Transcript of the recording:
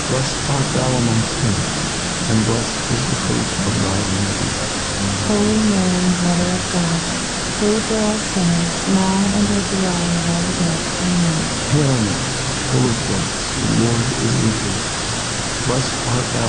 Blessed art thou amongst women, and blessed is the fruit of thy womb, Jesus. Holy Mary, Mother of God, pray for us sinners, now and at the hour of our death. Amen. Hail Mary, full of grace, the Lord is with thee. Blessed art thou